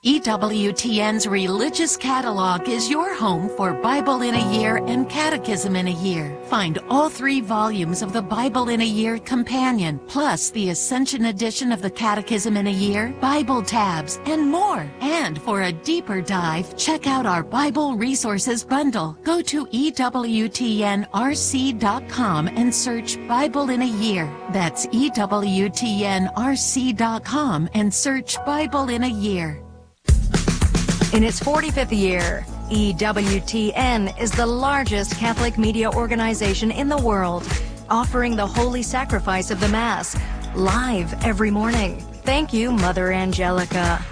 EWTN's Religious Catalog is your home for Bible in a Year and Catechism in a Year. Find all 3 volumes of the Bible in a Year Companion, plus the Ascension edition of the Catechism in a Year, Bible tabs, and more. And for a deeper dive, check out our Bible Resources Bundle. Go to EWTNRC.com and search Bible in a Year. That's EWTNRC.com and search Bible in a Year. In its 45th year, EWTN is the largest Catholic media organization in the world, offering the holy sacrifice of the Mass live every morning. Thank you, Mother Angelica.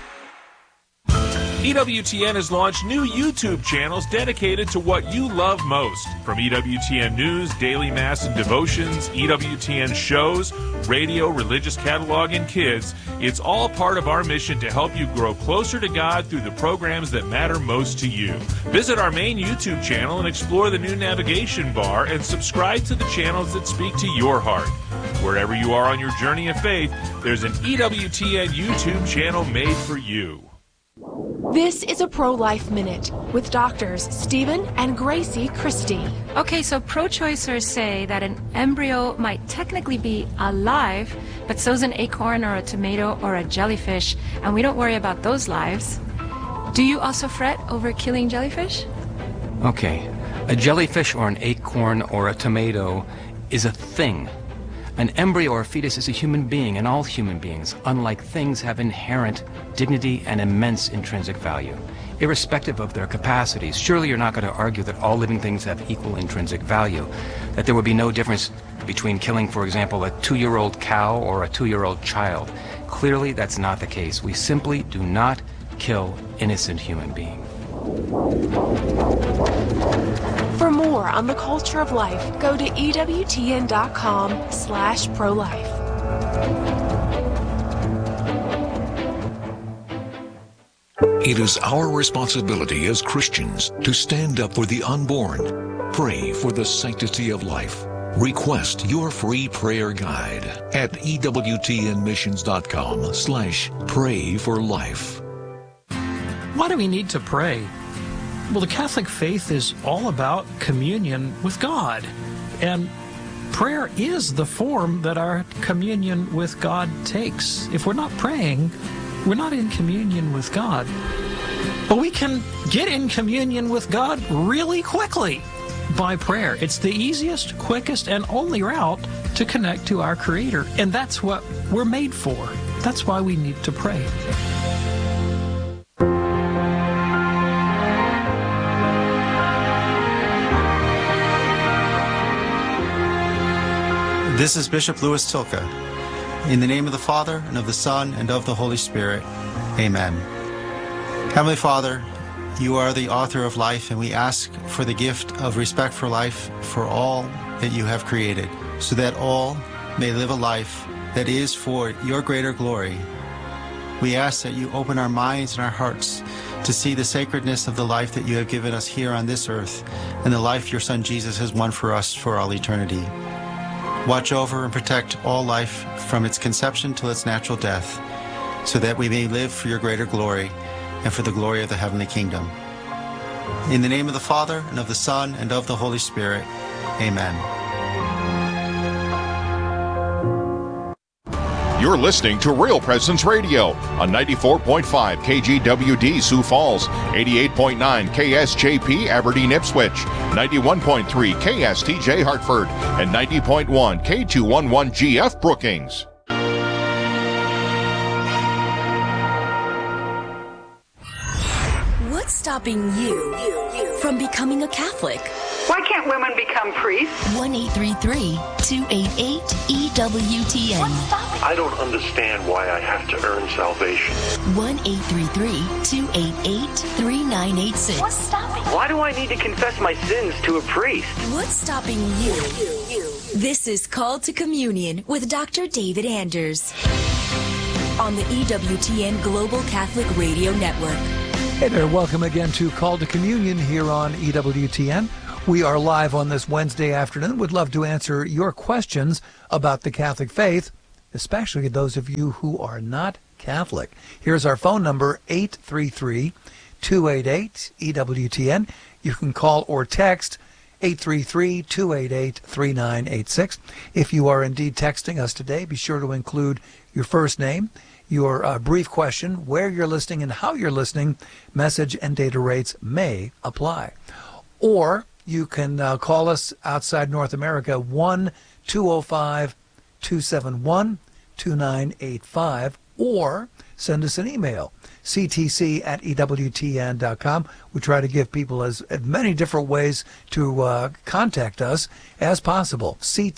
EWTN has launched new YouTube channels dedicated to what you love most. From EWTN News, Daily Mass and Devotions, EWTN shows, radio, religious catalog, and kids, it's all part of our mission to help you grow closer to God through the programs that matter most to you. Visit our main YouTube channel and explore the new navigation bar and subscribe to the channels that speak to your heart. Wherever you are on your journey of faith, there's an EWTN YouTube channel made for you. This is a Pro-Life Minute with doctors Stephen and Gracie Christie. Okay, so pro-choicers say that an embryo might technically be alive, but so's an acorn or a tomato or a jellyfish, and we don't worry about those lives. Do you also fret over killing jellyfish? Okay, a jellyfish or an acorn or a tomato is a thing. An embryo or fetus is a human being, and all human beings, unlike things, have inherent dignity and immense intrinsic value, irrespective of their capacities. Surely you're not going to argue that all living things have equal intrinsic value, that there would be no difference between killing, for example, a 2-year-old cow or a 2-year-old child. Clearly, that's not the case. We simply do not kill innocent human beings. For more on the culture of life, go to EWTN.com/pro-life. It is our responsibility as Christians to stand up for the unborn, pray for the sanctity of life. Request your free prayer guide at EWTNmissions.com/pray for life. Why do we need to pray? Well, the Catholic faith is all about communion with God, and prayer is the form that our communion with God takes. If we're not praying, we're not in communion with God. But we can get in communion with God really quickly by prayer. It's the easiest, quickest, and only route to connect to our Creator, and that's what we're made for. That's why we need to pray. This is Bishop Louis Tilka. In the name of the Father, and of the Son, and of the Holy Spirit. Amen. Heavenly Father, you are the author of life, and we ask for the gift of respect for life for all that you have created, so that all may live a life that is for your greater glory. We ask that you open our minds and our hearts to see the sacredness of the life that you have given us here on this earth, and the life your Son Jesus has won for us for all eternity. Watch over and protect all life from its conception till its natural death, so that we may live for your greater glory and for the glory of the heavenly kingdom. In the name of the Father, and of the Son, and of the Holy Spirit. Amen. You're listening to Real Presence Radio on 94.5 KGWD Sioux Falls, 88.9 KSJP Aberdeen Ipswich, 91.3 KSTJ Hartford, and 90.1 K211GF Brookings. What's stopping you from becoming a Catholic? Why can't women become priests? 1-833-288-EWTN. I don't understand why I have to earn salvation. 1-833-288-3986. What's stopping? Why do I need to confess my sins to a priest? What's stopping you? This is Called to Communion with Dr. David Anders on the EWTN Global Catholic Radio Network. Hey there, welcome again to Called to Communion here on EWTN. We are live on this Wednesday afternoon. Would love to answer your questions about the Catholic faith, especially those of you who are not Catholic. Here's our phone number, 833-288-EWTN. You can call or text 833-288-3986. If you are indeed texting us today, be sure to include your first name, your brief question, where you're listening and how you're listening. Message and data rates may apply. Or you can call us outside North America, 1-205-271-2985, or send us an email, ctc@ewtn.com. We try to give people as many different ways to contact us as possible,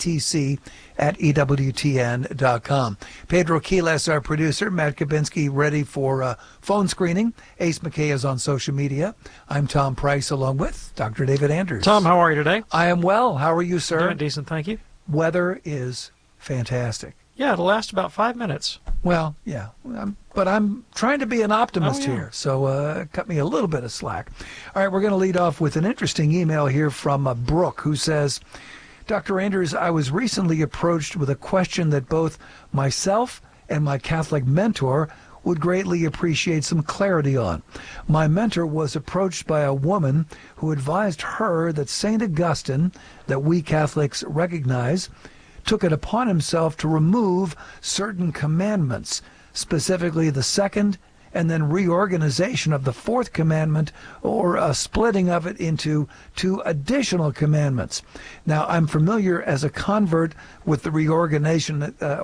ctc@ewtn.com. Pedro Quiles, our producer, Matt Kabinski, ready for phone screening. Ace McKay is on social media. I'm Tom Price, along with Dr. David Anders. Tom, how are you today? I am well. How are you, sir? Doing decent, thank you. Weather is fantastic. Yeah, it'll last about 5 minutes. Well, yeah, but I'm trying to be an optimist here, so cut me a little bit of slack. All right, we're going to lead off with an interesting email here from Brooke, who says, Dr. Anders, I was recently approached with a question that both myself and my Catholic mentor would greatly appreciate some clarity on. My mentor was approached by a woman who advised her that St. Augustine, that we Catholics recognize, took it upon himself to remove certain commandments, specifically the second and then reorganization of the fourth commandment, or a splitting of it into 2 additional commandments. Now, I'm familiar as a convert with the reorganization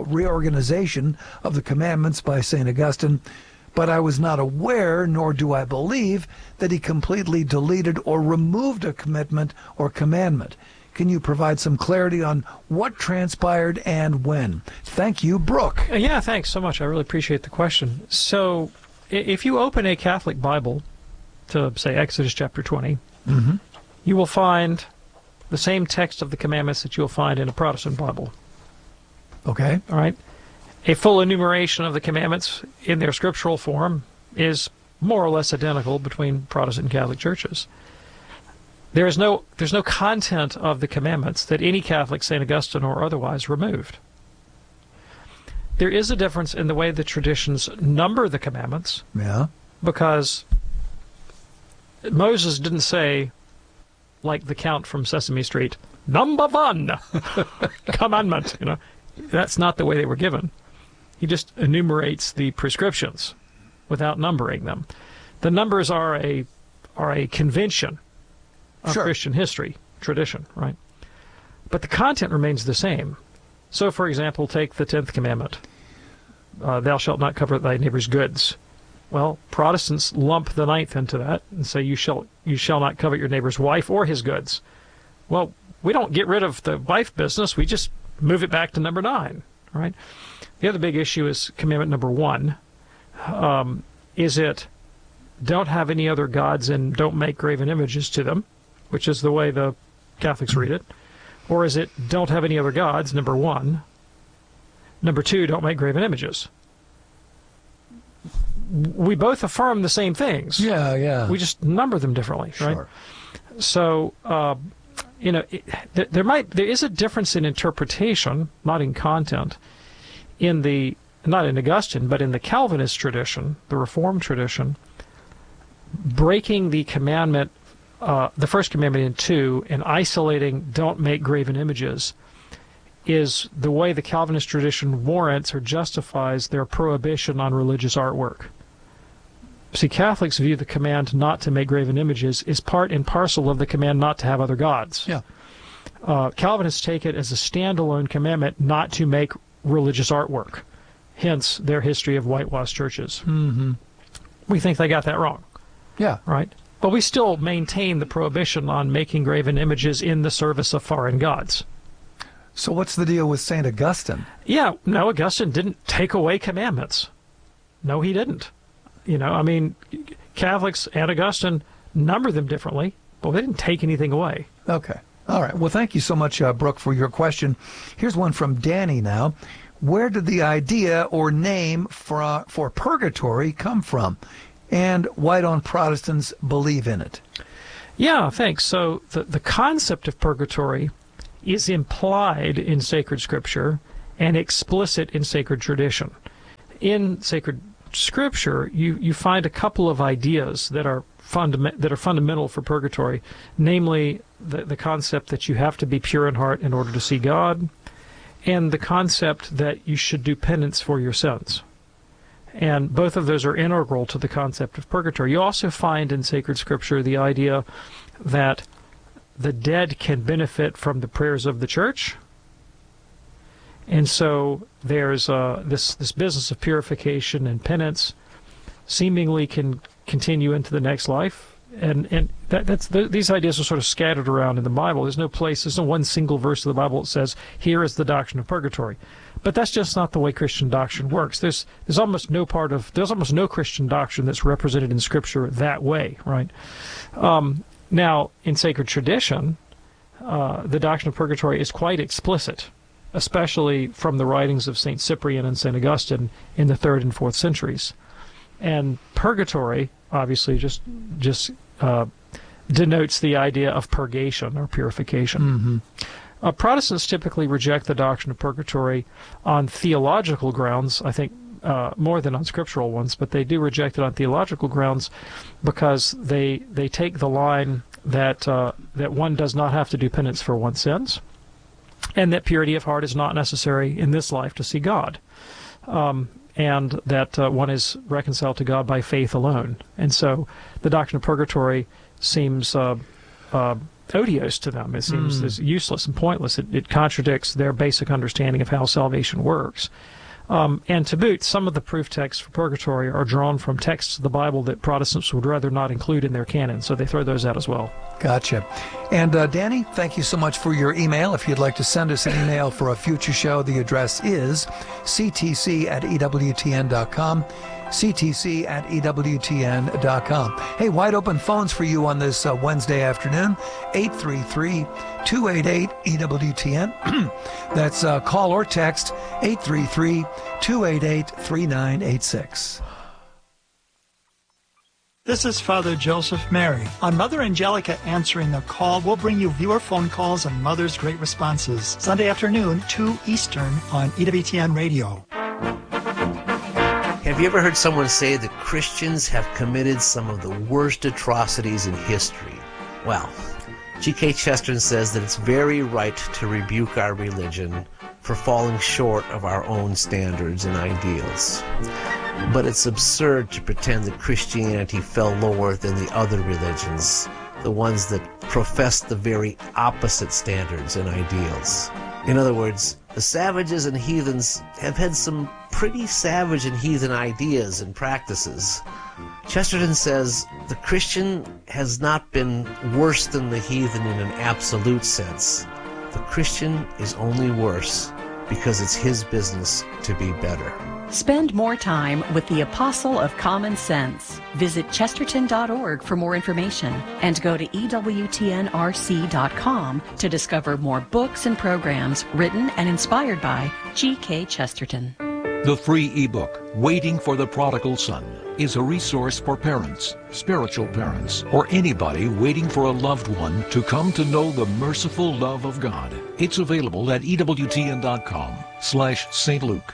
of the commandments by St. Augustine, but I was not aware, nor do I believe, that he completely deleted or removed a commitment or commandment. Can you provide some clarity on what transpired and when? Thank you, Brooke. Yeah, thanks so much. I really appreciate the question. So, if you open a Catholic Bible to, say, Exodus chapter 20, you will find the same text of the commandments that you'll find in a Protestant Bible. Okay. All right. A full enumeration of the commandments in their scriptural form is more or less identical between Protestant and Catholic churches. There's no content of the commandments that any Catholic, St. Augustine or otherwise, removed. There is a difference in the way the traditions number the commandments. Yeah. Because Moses didn't say, like the Count from Sesame Street, number 1 commandment. That's not the way they were given. He just enumerates the prescriptions without numbering them. The numbers are a convention of Christian history, tradition, right? But the content remains the same. So, for example, take the 10th commandment. Thou shalt not covet thy neighbor's goods. Well, Protestants lump the 9th into that and say you shall not covet your neighbor's wife or his goods. Well, we don't get rid of the wife business. We just move it back to number 9, right? The other big issue is commandment number 1. Is it don't have any other gods and don't make graven images to them, which is the way the Catholics read it? Or is it don't have any other gods, number 1. Number 2, don't make graven images. We both affirm the same things. Yeah, yeah. We just number them differently, right? Sure. So, there is a difference in interpretation, not in content, not in Augustine, but in the Calvinist tradition, the Reformed tradition. Breaking the commandment, the first commandment in 2, and isolating don't make graven images is the way the Calvinist tradition warrants or justifies their prohibition on religious artwork. See, Catholics view the command not to make graven images is part and parcel of the command not to have other gods. Yeah. Calvinists take it as a standalone commandment not to make religious artwork, hence their history of whitewashed churches. Mm-hmm. We think they got that wrong. Yeah. Right? But we still maintain the prohibition on making graven images in the service of foreign gods. So what's the deal with St. Augustine? Yeah, no, Augustine didn't take away commandments. No, he didn't. Catholics and Augustine number them differently, but they didn't take anything away. Okay. All right. Well, thank you so much, Brooke, for your question. Here's one from Danny now. Where did the idea or name for purgatory come from? And why don't Protestants believe in it? Yeah, thanks. So the concept of purgatory is implied in sacred scripture and explicit in sacred tradition. In sacred Scripture, you find a couple of ideas that are fundamental for purgatory, namely the concept that you have to be pure in heart in order to see God, and the concept that you should do penance for your sins. And both of those are integral to the concept of purgatory. You also find in sacred Scripture the idea that the dead can benefit from the prayers of the church. And so there's this business of purification and penance seemingly can continue into the next life. And these ideas are sort of scattered around in the Bible. There's no one single verse of the Bible that says, here is the doctrine of purgatory. But that's just not the way Christian doctrine works. There's almost no Christian doctrine that's represented in Scripture that way, right? Now, in sacred tradition, the doctrine of purgatory is quite explicit, especially from the writings of St. Cyprian and St. Augustine in the 3rd and 4th centuries. And purgatory, obviously, just denotes the idea of purgation or purification. Mm-hmm. Protestants typically reject the doctrine of purgatory on theological grounds, I think more than on scriptural ones, but they do reject it on theological grounds because they take the line that one does not have to do penance for one's sins, and that purity of heart is not necessary in this life to see God. And that one is reconciled to God by faith alone. And so the doctrine of purgatory seems odious to them. It seems useless and pointless. It contradicts their basic understanding of how salvation works. And to boot, some of the proof texts for purgatory are drawn from texts of the Bible that Protestants would rather not include in their canon, so they throw those out as well. Gotcha. And Danny, thank you so much for your email. If you'd like to send us an email for a future show, the address is ctc@ewtn.com. ctc@ewtn.com. Hey, wide open phones for you on this Wednesday afternoon, 833-288-EWTN. That's call or text 833-288-3986. This is Father Joseph Mary. On Mother Angelica Answering the Call, we'll bring you viewer phone calls and Mother's Great Responses. Sunday afternoon, 2 Eastern on EWTN Radio. Have you ever heard someone say that Christians have committed some of the worst atrocities in history? Well, G.K. Chesterton says that it's very right to rebuke our religion for falling short of our own standards and ideals. But it's absurd to pretend that Christianity fell lower than the other religions, the ones that profess the very opposite standards and ideals. In other words, the savages and heathens have had some pretty savage and heathen ideas and practices. Chesterton says the Christian has not been worse than the heathen in an absolute sense. The Christian is only worse because it's his business to be better. Spend more time with the Apostle of Common Sense. Visit chesterton.org for more information and go to EWTNRC.com to discover more books and programs written and inspired by G.K. Chesterton. The free ebook, Waiting for the Prodigal Son, is a resource for parents, spiritual parents, or anybody waiting for a loved one to come to know the merciful love of God. It's available at EWTN.com/St. Luke.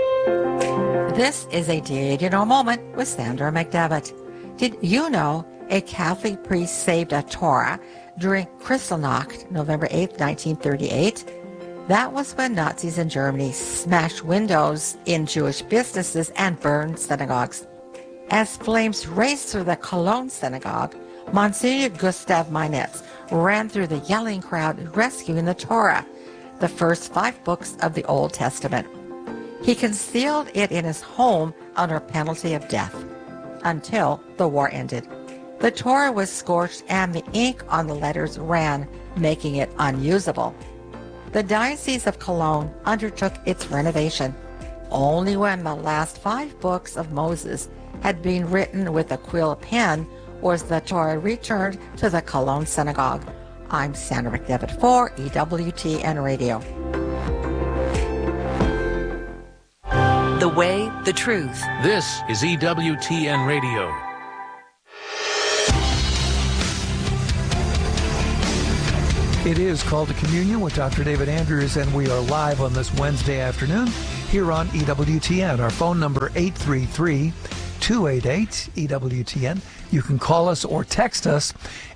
This is a Did You Know moment with Sandra McDevitt. Did you know a Catholic priest saved a Torah during Kristallnacht, November 8, 1938? That was when Nazis in Germany smashed windows in Jewish businesses and burned synagogues. As flames raced through the Cologne synagogue, Monsignor Gustav Meinitz ran through the yelling crowd rescuing the Torah, the first 5 books of the Old Testament. He concealed it in his home under penalty of death until the war ended. The Torah was scorched and the ink on the letters ran, making it unusable. The Diocese of Cologne undertook its renovation. Only when the last 5 books of Moses had been written with a quill pen was the Torah returned to the Cologne Synagogue. I'm Sandra McDevitt for EWTN Radio. The way, the truth. This is EWTN Radio. It is Call to Communion with Dr. David Andrews, and we are live on this Wednesday afternoon here on EWTN. Our phone number 833-288-EWTN. You can call us or text us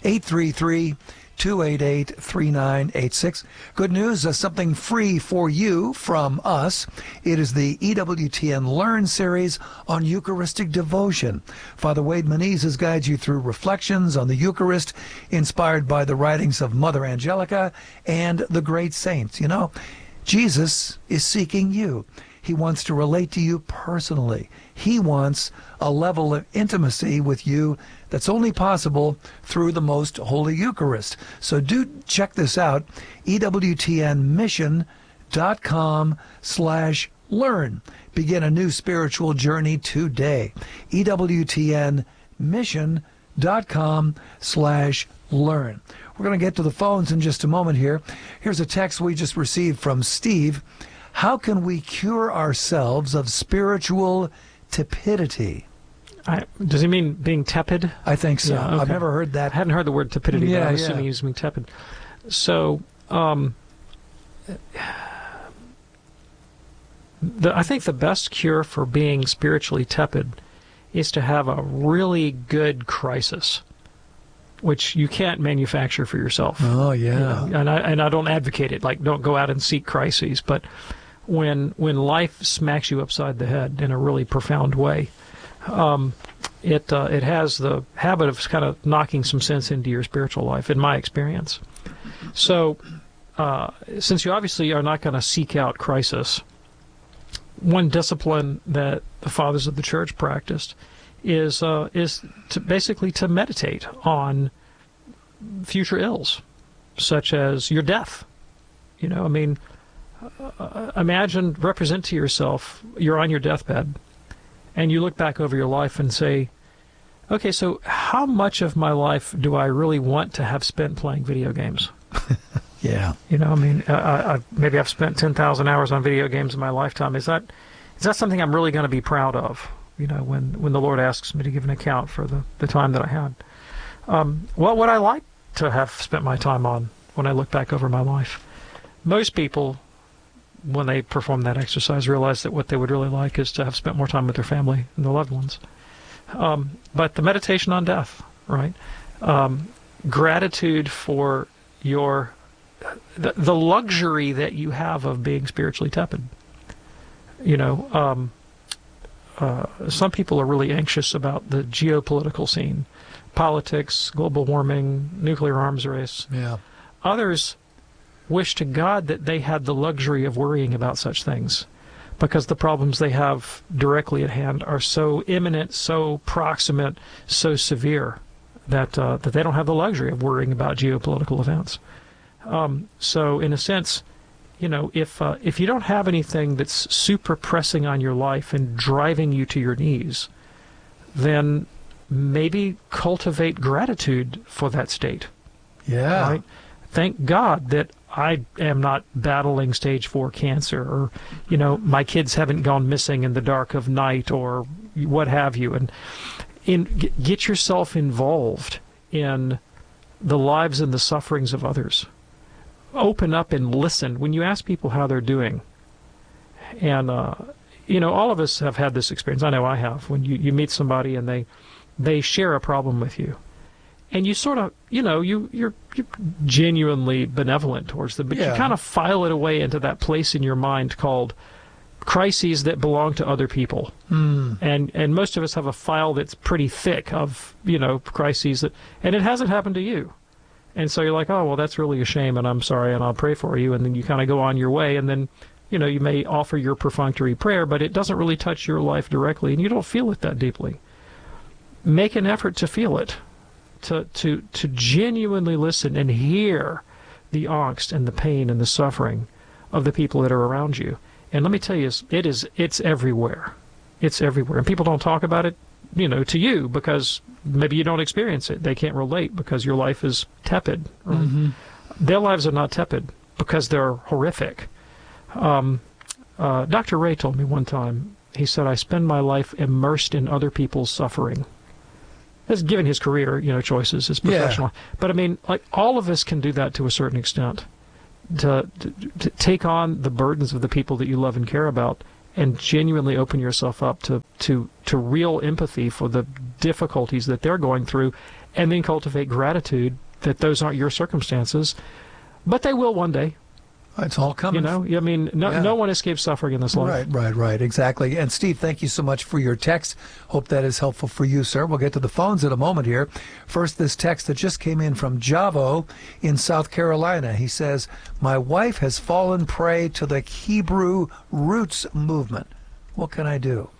833-288-3986. Good news, something free for you from us. It is the EWTN Learn series on Eucharistic devotion. Father Wade Menezes guides you through reflections on the Eucharist inspired by the writings of Mother Angelica and the great saints. You know, Jesus is seeking you. He wants to relate to you personally. He wants a level of intimacy with you that's only possible through the Most Holy Eucharist. So do check this out, EWTNmission.com/learn. Begin a new spiritual journey today. EWTNmission.com/learn. We're going to get to the phones in just a moment here. Here's a text we just received from Steve. How can we cure ourselves of spiritual tepidity? Does he mean being tepid? I think so. Yeah, okay. I've never heard that. I hadn't heard the word tepidity, but I'm assuming he's being tepid. So, I think the best cure for being spiritually tepid is to have a really good crisis, which you can't manufacture for yourself. Oh, yeah. You know? And I don't advocate it. Like, don't go out and seek crises. But when life smacks you upside the head in a really profound way, it has the habit of kind of knocking some sense into your spiritual life, in my experience. So, since you obviously are not going to seek out crisis, one discipline that the fathers of the church practiced is to basically to meditate on future ills, such as your death. You know, I mean, represent to yourself, you're on your deathbed, and you look back over your life and say, okay, so how much of my life do I really want to have spent playing video games? Yeah. You know, I mean, maybe I've spent 10,000 hours on video games in my lifetime. Is that something I'm really going to be proud of? You know, when the Lord asks me to give an account for the time that I had. What would I like to have spent my time on when I look back over my life? Most people, when they perform that exercise, realize that what they would really like is to have spent more time with their family and their loved ones. But the meditation on death, right? Gratitude for the luxury that you have of being spiritually tepid. You know, some people are really anxious about the geopolitical scene, politics, global warming, nuclear arms race. Yeah. Others wish to God that they had the luxury of worrying about such things, because the problems they have directly at hand are so imminent, so proximate, so severe that they don't have the luxury of worrying about geopolitical events. So, in a sense, you know, if you don't have anything that's super pressing on your life and driving you to your knees, then maybe cultivate gratitude for that state. Yeah. Right? Thank God that I am not battling stage 4 cancer, or, you know, my kids haven't gone missing in the dark of night, or what have you. And get yourself involved in the lives and the sufferings of others. Open up and listen when you ask people how they're doing. And, you know, all of us have had this experience. I know I have. When you meet somebody and they share a problem with you, and you sort of, you know, you're genuinely benevolent towards them, but you kind of file it away into that place in your mind called crises that belong to other people. And most of us have a file that's pretty thick of, you know, crises and it hasn't happened to you. And so you're like, oh, well, that's really a shame, and I'm sorry, and I'll pray for you. And then you kind of go on your way, and then, you know, you may offer your perfunctory prayer, but it doesn't really touch your life directly, and you don't feel it that deeply. Make an effort to feel it, to genuinely listen and hear the angst and the pain and the suffering of the people that are around you. And let me tell you, it's everywhere. It's everywhere. And people don't talk about it, you know, to you, because maybe you don't experience it. They can't relate because your life is tepid. Right? Mm-hmm. Their lives are not tepid because they're horrific. Dr. Ray told me one time, he said, I spend my life immersed in other people's suffering. That's given his career, you know, choices, his professional life. But I mean, like, all of us can do that to a certain extent. To take on the burdens of the people that you love and care about and genuinely open yourself up to real empathy for the difficulties that they're going through, and then cultivate gratitude that those aren't your circumstances, but they will one day. It's all coming. I mean, no one escapes suffering in this life. Right, exactly. And Steve, thank you so much for your text. Hope that is helpful for you, sir. We'll get to the phones in a moment here. First, this text that just came in from Javo in South Carolina. He says, my wife has fallen prey to the Hebrew roots movement. What can I do?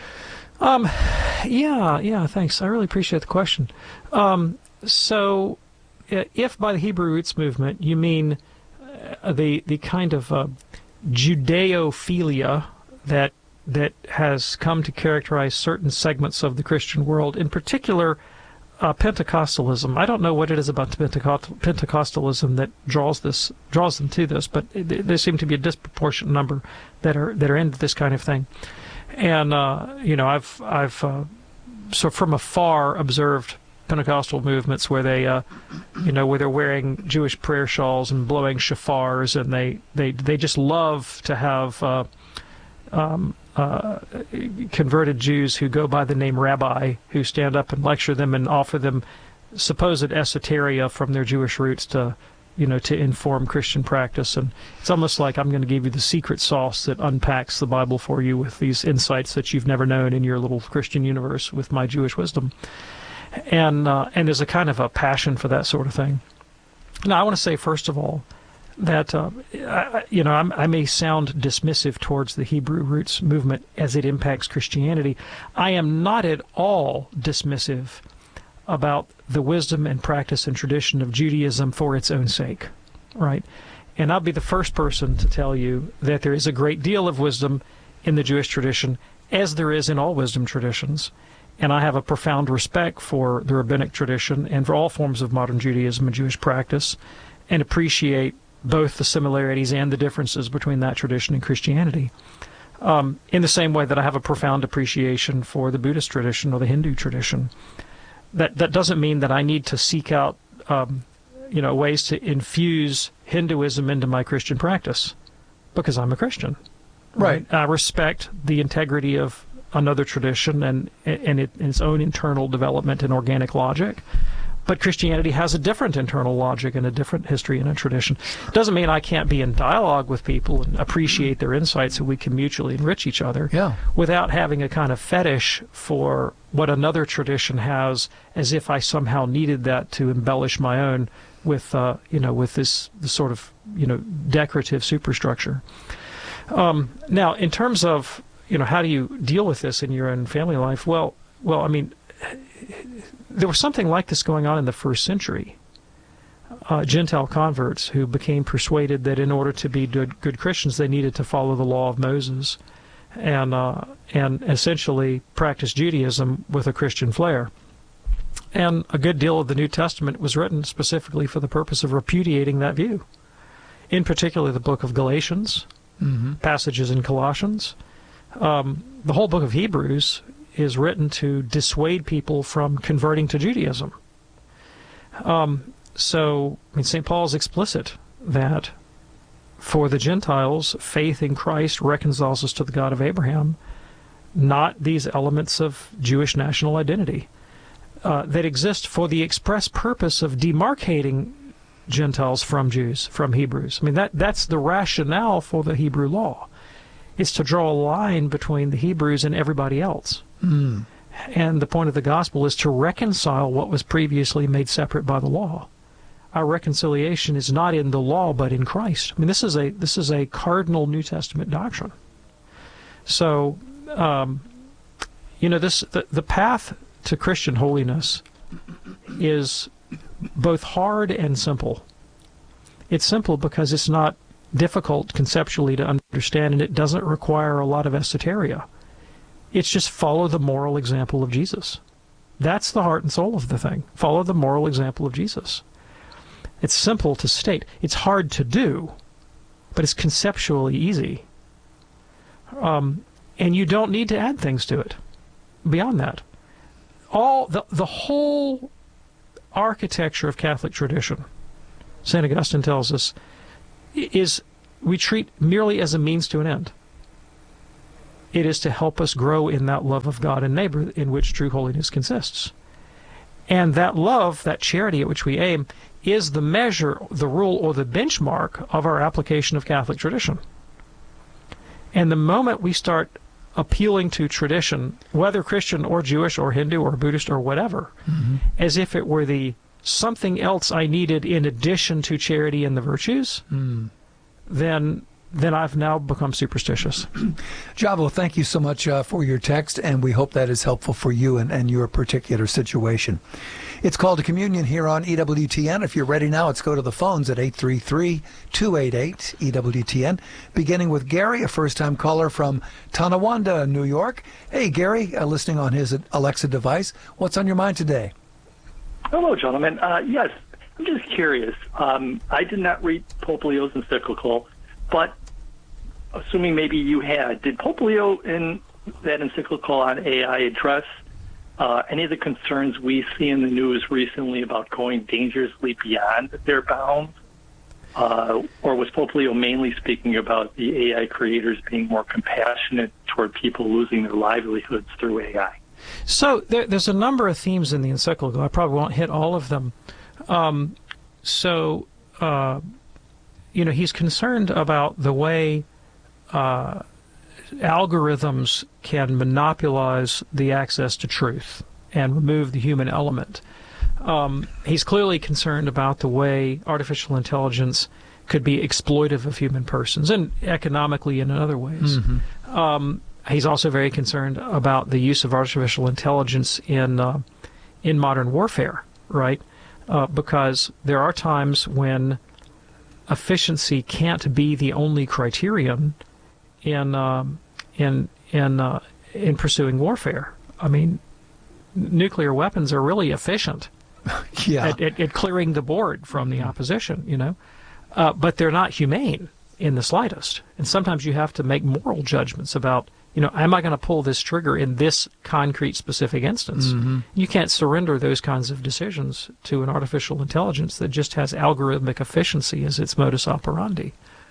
Yeah, thanks. I really appreciate the question. So, if by the Hebrew roots movement you mean the kind of Judeophilia that has come to characterize certain segments of the Christian world, in particular Pentecostalism. I don't know what it is about Pentecostalism that draws them to this, but there seem to be a disproportionate number that are into this kind of thing. And I've so from afar observed Pentecostal movements where they, where they're wearing Jewish prayer shawls and blowing shofars, and they just love to have converted Jews who go by the name rabbi, who stand up and lecture them and offer them supposed esoteria from their Jewish roots to inform Christian practice. And it's almost like I'm going to give you the secret sauce that unpacks the Bible for you with these insights that you've never known in your little Christian universe with my Jewish wisdom. And there's a kind of a passion for that sort of thing. Now, I want to say, first of all, that I may sound dismissive towards the Hebrew roots movement as it impacts Christianity. I am not at all dismissive about the wisdom and practice and tradition of Judaism for its own sake, right? And I'll be the first person to tell you that there is a great deal of wisdom in the Jewish tradition, as there is in all wisdom traditions. And I have a profound respect for the rabbinic tradition and for all forms of modern Judaism and Jewish practice, and appreciate both the similarities and the differences between that tradition and Christianity. In the same way that I have a profound appreciation for the Buddhist tradition or the Hindu tradition. That doesn't mean that I need to seek out ways to infuse Hinduism into my Christian practice, because I'm a Christian. Right. I respect the integrity of another tradition and its own internal development and organic logic. But Christianity has a different internal logic and a different history and a tradition. It doesn't mean I can't be in dialogue with people and appreciate their insights and we can mutually enrich each other without having a kind of fetish for what another tradition has, as if I somehow needed that to embellish my own with this sort of decorative superstructure. Now, in terms of how do you deal with this in your own family life? Well, I mean, there was something like this going on in the first century. Gentile converts who became persuaded that in order to be good Christians, they needed to follow the law of Moses and essentially practice Judaism with a Christian flair. And a good deal of the New Testament was written specifically for the purpose of repudiating that view. In particular, the book of Galatians, passages in Colossians. The whole book of Hebrews is written to dissuade people from converting to Judaism. So, St. Paul's explicit that for the Gentiles, faith in Christ reconciles us to the God of Abraham, not these elements of Jewish national identity that exist for the express purpose of demarcating Gentiles from Jews, from Hebrews. I mean, that's the rationale for the Hebrew law. It's to draw a line between the Hebrews and everybody else. And the point of the gospel is to reconcile what was previously made separate by the law. Our reconciliation is not in the law, but in Christ. I mean, this is a cardinal New Testament doctrine. So, the path to Christian holiness is both hard and simple. It's simple because it's not difficult conceptually to understand, and it doesn't require a lot of esoteria. It's just follow the moral example of Jesus. That's the heart and soul of the thing. Follow the moral example of Jesus. It's simple to state. It's hard to do, but it's conceptually easy. And you don't need to add things to it. Beyond that, the whole architecture of Catholic tradition, St. Augustine tells us, is we treat merely as a means to an end. It is to help us grow in that love of God and neighbor in which true holiness consists. And that love, that charity at which we aim, is the measure, the rule, or the benchmark of our application of Catholic tradition. And the moment we start appealing to tradition, whether Christian or Jewish or Hindu or Buddhist or whatever, as if it were the something else I needed in addition to charity and the virtues, then I've now become superstitious. Javo, thank you so much for your text, and we hope that is helpful for you and your particular situation. It's Called to Communion here on EWTN. If you're ready now, let's go to the phones at 833-288-EWTN, beginning with Gary, a first-time caller from Tonawanda, New York. Hey, Gary, listening on his Alexa device. What's on your mind today? Hello, gentlemen. Yes, I'm just curious. I did not read Pope Leo's encyclical, but assuming maybe you had, did Pope Leo in that encyclical on AI address any of the concerns we see in the news recently about going dangerously beyond their bounds? Or was Pope Leo mainly speaking about the AI creators being more compassionate toward people losing their livelihoods through AI? So there's a number of themes in the encyclical. I probably won't hit all of them. He's concerned about the way algorithms can monopolize the access to truth and remove the human element. He's clearly concerned about the way artificial intelligence could be exploitive of human persons, and economically and in other ways. He's also very concerned about the use of artificial intelligence in modern warfare, right? Because there are times when efficiency can't be the only criterion in pursuing warfare. I mean, nuclear weapons are really efficient at clearing the board from the opposition, but they're not humane in the slightest. And sometimes you have to make moral judgments about, am I going to pull this trigger in this concrete specific instance? You can't surrender those kinds of decisions to an artificial intelligence that just has algorithmic efficiency as its modus operandi.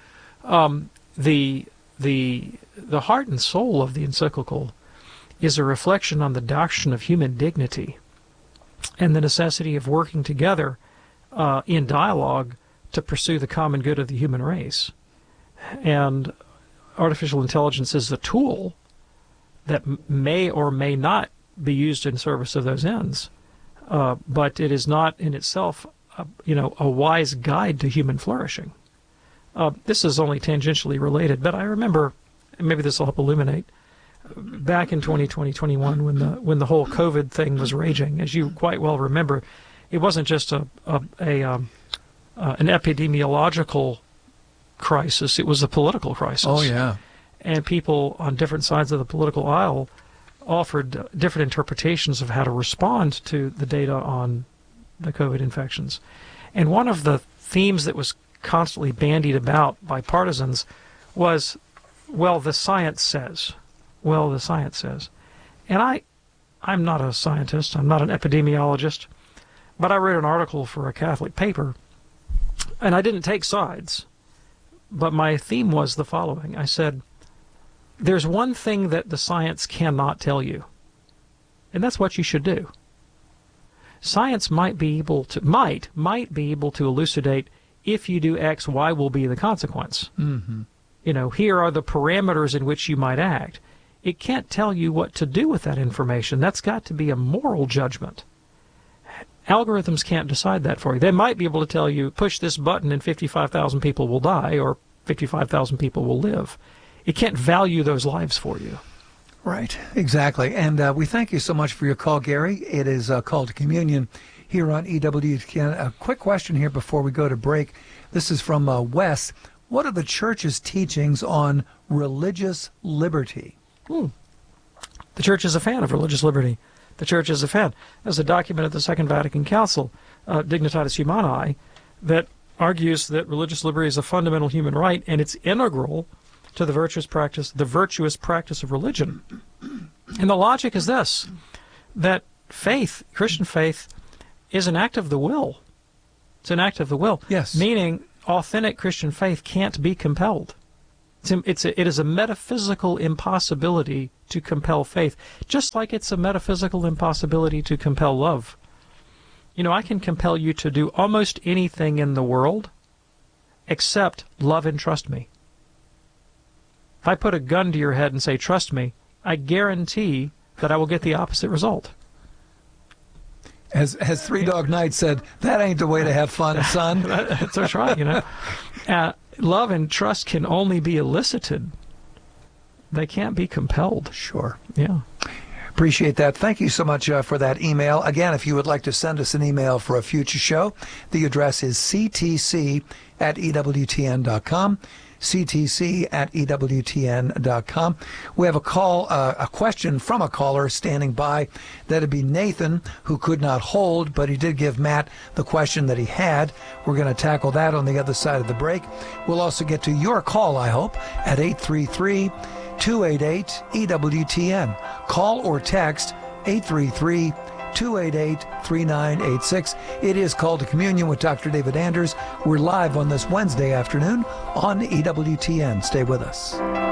The heart and soul of the encyclical is a reflection on the doctrine of human dignity and the necessity of working together in dialogue to pursue the common good of the human race. And artificial intelligence is the tool that may or may not be used in service of those ends, but it is not in itself, a wise guide to human flourishing. This is only tangentially related, but I remember, maybe this will help illuminate, back in 2020-21 when the whole COVID thing was raging, as you quite well remember, it wasn't just an epidemiological crisis, it was a political crisis. Oh, yeah. And people on different sides of the political aisle offered different interpretations of how to respond to the data on the COVID infections. And one of the themes that was constantly bandied about by partisans was, well, the science says. Well, the science says. And I'm not a scientist, I'm not an epidemiologist, but I wrote an article for a Catholic paper, and I didn't take sides. But my theme was the following. I said, there's one thing that the science cannot tell you, and that's what you should do. Science might be able to elucidate, if you do X, Y will be the consequence. Here are the parameters in which you might act. It can't tell you what to do with that information. That's got to be a moral judgment. Algorithms can't decide that for you. They might be able to tell you, push this button and 55,000 people will die, or 55,000 people will live. It can't value those lives for you. Right, exactly. And we thank you so much for your call, Gary. It is Called to Communion here on EWTN. A quick question here before we go to break. This is from Wes. What are the Church's teachings on religious liberty? The Church is a fan of religious liberty. The Church is a fan. There's a document at the Second Vatican Council, Dignitatis Humanae, that argues that religious liberty is a fundamental human right, and it's integral to the virtuous practice of religion. And the logic is this, that faith, Christian faith, is an act of the will. It's an act of the will. Yes. Meaning, authentic Christian faith can't be compelled. It is a metaphysical impossibility to compel faith, just like it's a metaphysical impossibility to compel love. You know, I can compel you to do almost anything in the world except love and trust me. If I put a gun to your head and say, trust me, I guarantee that I will get the opposite result. As Three Dog Night said, that ain't the way to have fun, son. That's right, you know. Love and trust can only be elicited. They can't be compelled. Sure. Yeah. Appreciate that. Thank you so much for that email. Again, if you would like to send us an email for a future show, the address is ctc@ewtn.com. ctc@ewtn.com. We have a question from a caller standing by. That'd be Nathan, who could not hold, but he did give Matt the question that he had. We're going to tackle that on the other side of the break. We'll also get to your call, I hope, at 833-288-EWTN. Call or text 833-288-3986. It is Called to Communion with Dr. David Anders. We're live on this Wednesday afternoon on EWTN. Stay with us.